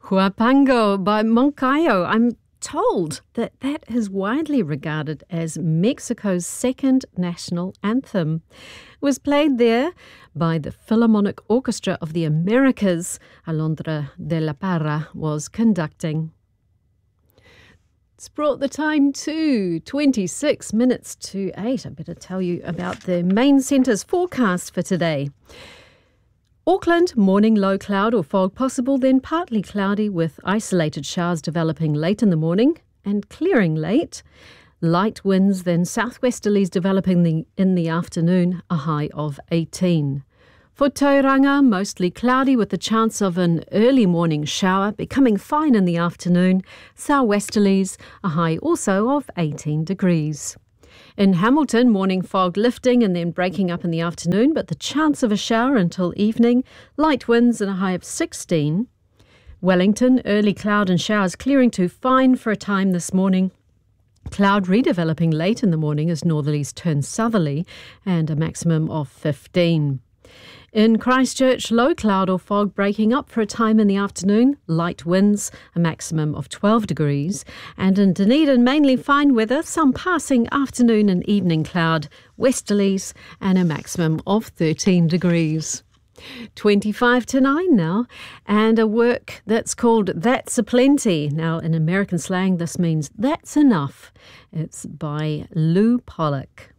Huapango by Moncayo. I'm told that that is widely regarded as Mexico's second national anthem. It was played there by the Philharmonic Orchestra of the Americas. Alondra de la Parra was conducting. It's brought the time to 26 minutes to 8. I better tell you about the main centre's forecast for today. Auckland, morning low cloud or fog possible, then partly cloudy with isolated showers developing late in the morning and clearing late. Light winds, then southwesterlies developing in the afternoon, a high of 18. For Tauranga, mostly cloudy with the chance of an early morning shower, becoming fine in the afternoon. Southwesterlies, a high also of 18 degrees. In Hamilton, morning fog lifting and then breaking up in the afternoon, but the chance of a shower until evening. Light winds and a high of 16. Wellington, early cloud and showers clearing to fine for a time this morning. Cloud redeveloping late in the morning as northerlies turn southerly and a maximum of 15. In Christchurch, low cloud or fog breaking up for a time in the afternoon, light winds, a maximum of 12 degrees. And in Dunedin, mainly fine weather, some passing afternoon and evening cloud, westerlies, and a maximum of 13 degrees. 25 to 9 now, and a work that's called That's a Plenty. Now, in American slang, this means that's enough. It's by Lou Pollock.